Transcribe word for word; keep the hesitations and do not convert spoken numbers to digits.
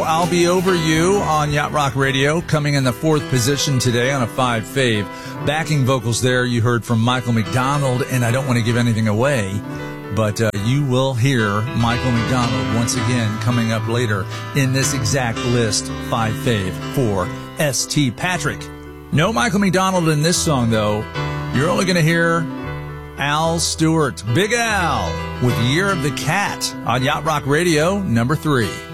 I'll Be Over You on Yacht Rock Radio, coming in the fourth position today on a five fave. Backing vocals there you heard from Michael McDonald, and I don't want to give anything away, but uh, you will hear Michael McDonald once again coming up later in this exact list, five fave for S T Patrick. No Michael McDonald in this song, though. You're only going to hear Al Stewart, Big Al, with Year of the Cat on Yacht Rock Radio, number three.